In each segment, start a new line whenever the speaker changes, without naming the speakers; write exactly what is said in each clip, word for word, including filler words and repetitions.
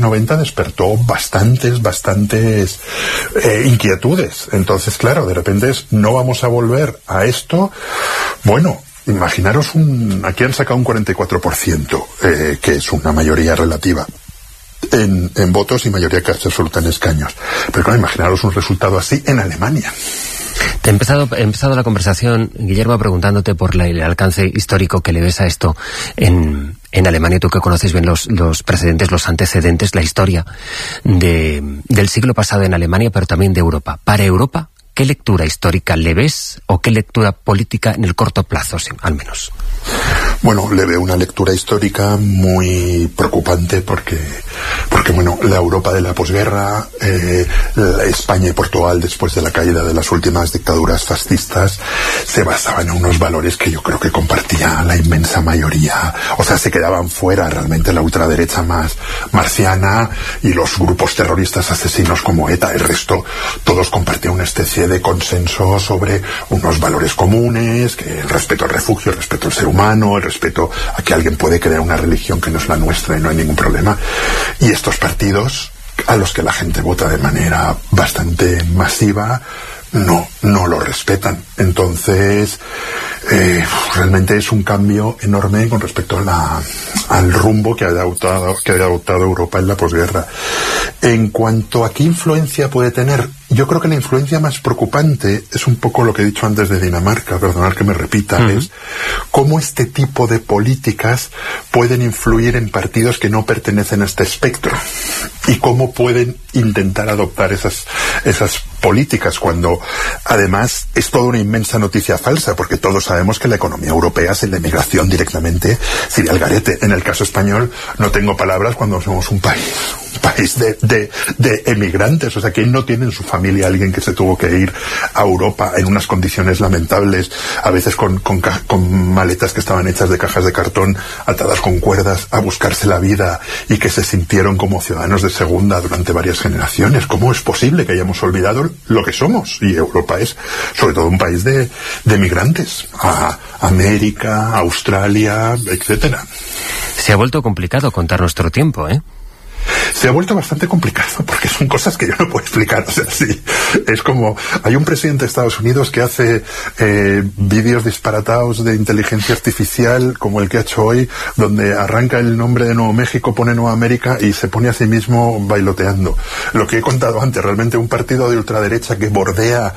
noventa despertó bastantes, bastantes eh, inquietudes. Entonces, claro, de repente es, no vamos a volver a esto. Bueno, imaginaros un... Aquí han sacado un cuarenta y cuatro por ciento, eh, que es una mayoría relativa en, en votos y mayoría casi absoluta en escaños. Pero claro, imaginaros un resultado así en Alemania.
Te he empezado, he empezado la conversación, Guillermo, preguntándote por la, el alcance histórico que le ves a esto en, en Alemania. Tú que conoces bien los, los precedentes, los antecedentes, la historia de, del siglo pasado en Alemania, pero también de Europa. Para Europa, ¿qué lectura histórica le ves o qué lectura política en el corto plazo, al menos?
Bueno, le veo una lectura histórica muy preocupante porque, porque bueno, la Europa de la posguerra, eh, la España y Portugal después de la caída de las últimas dictaduras fascistas, se basaban en unos valores que yo creo que compartía la inmensa mayoría. O sea, se quedaban fuera realmente la ultraderecha más marciana y los grupos terroristas asesinos como ETA. El resto, todos compartían una especie de consenso sobre unos valores comunes, que el respeto al refugio, el respeto al ser humano, el respeto a que alguien puede crear una religión que no es la nuestra y no hay ningún problema. Y estos partidos, a los que la gente vota de manera bastante masiva, no, no lo respetan. Entonces, eh, realmente es un cambio enorme con respecto a la, al rumbo que ha adoptado, que ha adoptado Europa en la posguerra. En cuanto a qué influencia puede tener, yo creo que la influencia más preocupante es un poco lo que he dicho antes de Dinamarca, perdonad que me repita, uh-huh. es cómo este tipo de políticas pueden influir en partidos que no pertenecen a este espectro y cómo pueden intentar adoptar esas, esas políticas cuando además es toda una inmensa noticia falsa, porque todos sabemos que la economía europea sin la inmigración directamente sería el garete. En el caso español no tengo palabras cuando somos un país un país de, de, de emigrantes, o sea, que no tiene en su familia alguien que se tuvo que ir a Europa en unas condiciones lamentables, a veces con, con, con maletas que estaban hechas de cajas de cartón atadas con cuerdas a buscarse la vida y que se sintieron como ciudadanos de segunda durante varias generaciones. ¿Cómo es posible que hayamos olvidado lo que somos? Y Europa es sobre todo un país de, de migrantes a América, Australia, etcétera.
Se ha vuelto complicado contar nuestro tiempo, ¿eh?
Se ha vuelto bastante complicado porque son cosas que yo no puedo explicar. O sea, sí, es como hay un presidente de Estados Unidos que hace eh, vídeos disparatados de inteligencia artificial como el que ha hecho hoy, donde arranca el nombre de Nuevo México, pone Nueva América y se pone a sí mismo bailoteando. Lo que he contado antes, realmente un partido de ultraderecha que bordea,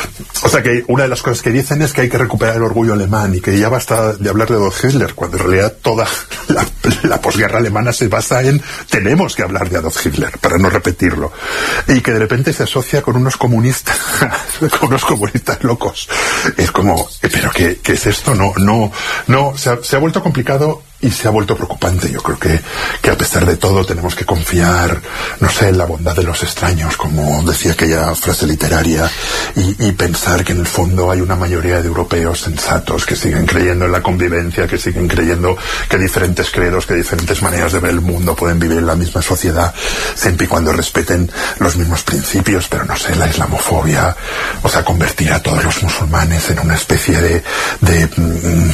o sea, que una de las cosas que dicen es que hay que recuperar el orgullo alemán y que ya basta de hablar de Adolf Hitler, cuando en realidad toda la, la posguerra alemana se basa en tenemos que hablar de Adolf Hitler, para no repetirlo, y que de repente se asocia con unos comunistas, con unos comunistas locos. Es como, ¿pero qué, qué es esto? No, no, no, se ha, se ha vuelto complicado y se ha vuelto preocupante. Yo creo que, que a pesar de todo tenemos que confiar, no sé, en la bondad de los extraños, como decía aquella frase literaria, y, y pensar que en el fondo hay una mayoría de europeos sensatos que siguen creyendo en la convivencia, que siguen creyendo que diferentes credos, que diferentes maneras de ver el mundo pueden vivir en la misma sociedad, siempre y cuando respeten los mismos principios. Pero no sé, la islamofobia, o sea, convertir a todos los musulmanes en una especie de... de mm,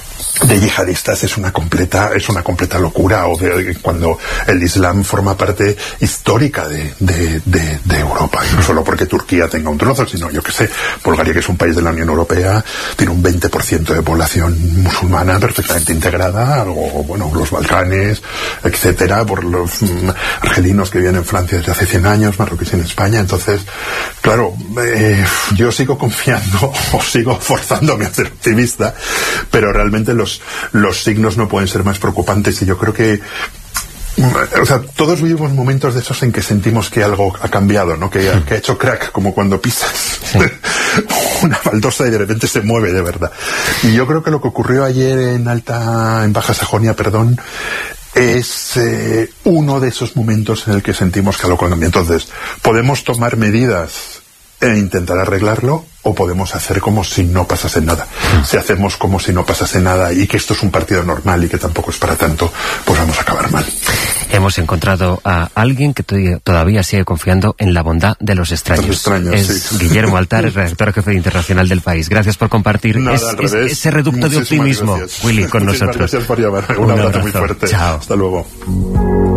de yihadistas es una completa es una completa locura, o de, cuando el Islam forma parte histórica de, de, de, de Europa, y no solo porque Turquía tenga un trozo, sino, yo que sé, Bulgaria, que es un país de la Unión Europea, tiene un veinte por ciento de población musulmana perfectamente integrada, o bueno, los Balcanes, etcétera, por los mm, argelinos que viven en Francia desde hace cien años, marroquíes en España. Entonces, claro, eh, yo sigo confiando o sigo forzándome a ser optimista, pero realmente los los signos no pueden ser más preocupantes, y yo creo que, o sea, todos vivimos momentos de esos en que sentimos que algo ha cambiado, ¿no? Que, que ha hecho crack, como cuando pisas sí. una baldosa y de repente se mueve de verdad. Y yo creo que lo que ocurrió ayer en Alta, en Baja Sajonia, perdón, es eh, uno de esos momentos en el que sentimos que algo cambia. Entonces, podemos tomar medidas e intentar arreglarlo, o podemos hacer como si no pasase nada. Si hacemos como si no pasase nada y que esto es un partido normal y que tampoco es para tanto, pues vamos a acabar mal.
Hemos encontrado a alguien que todavía sigue confiando en la bondad de los extraños.
Los extraños,
es
sí.
Guillermo Altares, redactor jefe internacional del País. Gracias por compartir
Nada,
es, es, ese reducto de optimismo,
gracias.
Willy, con
Muchísimas
nosotros.
Gracias por llamar. Un, Un abrazo, abrazo muy fuerte.
Chao.
Hasta luego.